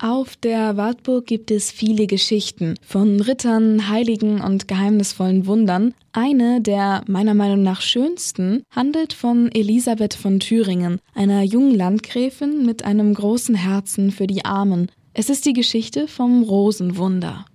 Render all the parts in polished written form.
Auf der Wartburg gibt es viele Geschichten von Rittern, Heiligen und geheimnisvollen Wundern. Eine der meiner Meinung nach schönsten handelt von Elisabeth von Thüringen, einer jungen Landgräfin mit einem großen Herzen für die Armen. Es ist die Geschichte vom Rosenwunder.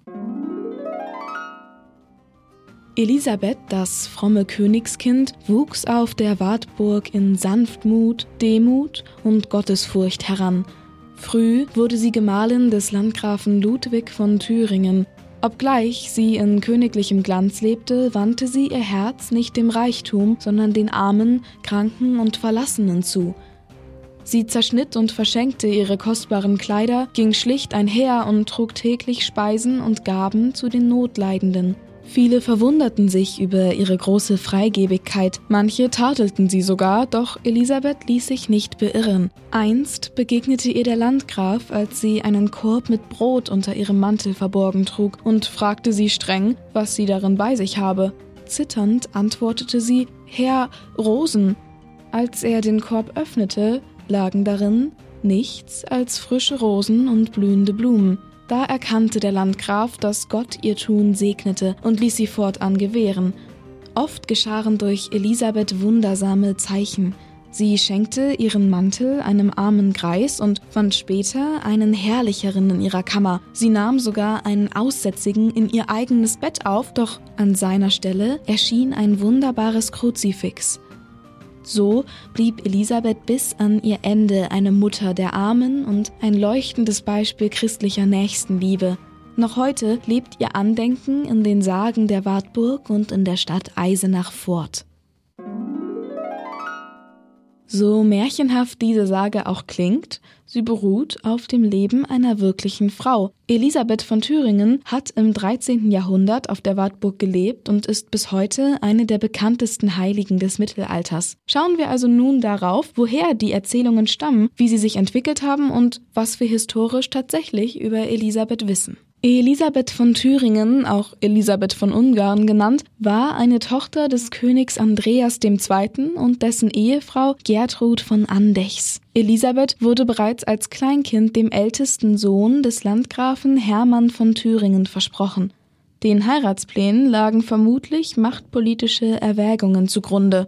Elisabeth, das fromme Königskind, wuchs auf der Wartburg in Sanftmut, Demut und Gottesfurcht heran. Früh wurde sie Gemahlin des Landgrafen Ludwig von Thüringen. Obgleich sie in königlichem Glanz lebte, wandte sie ihr Herz nicht dem Reichtum, sondern den Armen, Kranken und Verlassenen zu. Sie zerschnitt und verschenkte ihre kostbaren Kleider, ging schlicht einher und trug täglich Speisen und Gaben zu den Notleidenden. Viele verwunderten sich über ihre große Freigebigkeit, manche tadelten sie sogar, doch Elisabeth ließ sich nicht beirren. Einst begegnete ihr der Landgraf, als sie einen Korb mit Brot unter ihrem Mantel verborgen trug, und fragte sie streng, was sie darin bei sich habe. Zitternd antwortete sie: »Herr, Rosen.« Als er den Korb öffnete, lagen darin nichts als frische Rosen und blühende Blumen. Da erkannte der Landgraf, dass Gott ihr Tun segnete und ließ sie fortan gewähren. Oft geschahen durch Elisabeth wundersame Zeichen. Sie schenkte ihren Mantel einem armen Greis und fand später einen herrlicheren in ihrer Kammer. Sie nahm sogar einen Aussätzigen in ihr eigenes Bett auf, doch an seiner Stelle erschien ein wunderbares Kruzifix. So blieb Elisabeth bis an ihr Ende eine Mutter der Armen und ein leuchtendes Beispiel christlicher Nächstenliebe. Noch heute lebt ihr Andenken in den Sagen der Wartburg und in der Stadt Eisenach fort. So märchenhaft diese Sage auch klingt, sie beruht auf dem Leben einer wirklichen Frau. Elisabeth von Thüringen hat im 13. Jahrhundert auf der Wartburg gelebt und ist bis heute eine der bekanntesten Heiligen des Mittelalters. Schauen wir also nun darauf, woher die Erzählungen stammen, wie sie sich entwickelt haben und was wir historisch tatsächlich über Elisabeth wissen. Elisabeth von Thüringen, auch Elisabeth von Ungarn genannt, war eine Tochter des Königs Andreas II. Und dessen Ehefrau Gertrud von Andechs. Elisabeth wurde bereits als Kleinkind dem ältesten Sohn des Landgrafen Hermann von Thüringen versprochen. Den Heiratsplänen lagen vermutlich machtpolitische Erwägungen zugrunde.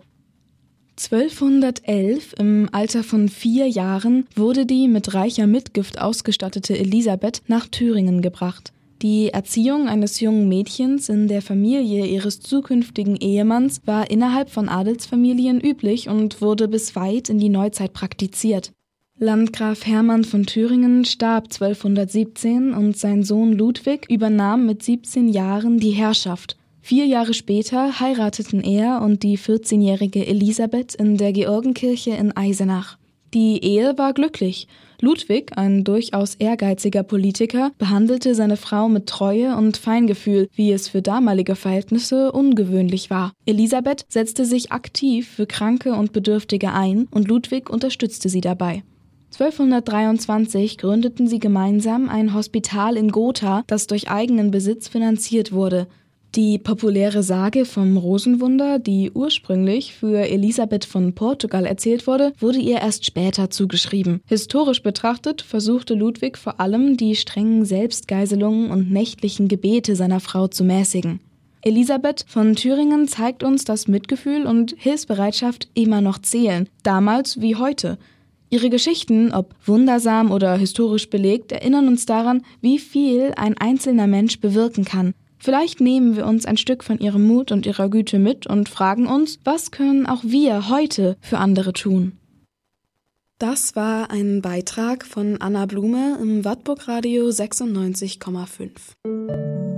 1211, im Alter von 4 Jahren, wurde die mit reicher Mitgift ausgestattete Elisabeth nach Thüringen gebracht. Die Erziehung eines jungen Mädchens in der Familie ihres zukünftigen Ehemanns war innerhalb von Adelsfamilien üblich und wurde bis weit in die Neuzeit praktiziert. Landgraf Hermann von Thüringen starb 1217 und sein Sohn Ludwig übernahm mit 17 Jahren die Herrschaft. 4 Jahre später heirateten er und die 14-jährige Elisabeth in der Georgenkirche in Eisenach. Die Ehe war glücklich. Ludwig, ein durchaus ehrgeiziger Politiker, behandelte seine Frau mit Treue und Feingefühl, wie es für damalige Verhältnisse ungewöhnlich war. Elisabeth setzte sich aktiv für Kranke und Bedürftige ein und Ludwig unterstützte sie dabei. 1223 gründeten sie gemeinsam ein Hospital in Gotha, das durch eigenen Besitz finanziert wurde. Die populäre Sage vom Rosenwunder, die ursprünglich für Elisabeth von Portugal erzählt wurde, wurde ihr erst später zugeschrieben. Historisch betrachtet versuchte Ludwig vor allem, die strengen Selbstgeiselungen und nächtlichen Gebete seiner Frau zu mäßigen. Elisabeth von Thüringen zeigt uns, dass Mitgefühl und Hilfsbereitschaft immer noch zählen, damals wie heute. Ihre Geschichten, ob wundersam oder historisch belegt, erinnern uns daran, wie viel ein einzelner Mensch bewirken kann. Vielleicht nehmen wir uns ein Stück von ihrem Mut und ihrer Güte mit und fragen uns, was können auch wir heute für andere tun? Das war ein Beitrag von Anna Blume im Wartburg Radio 96,5.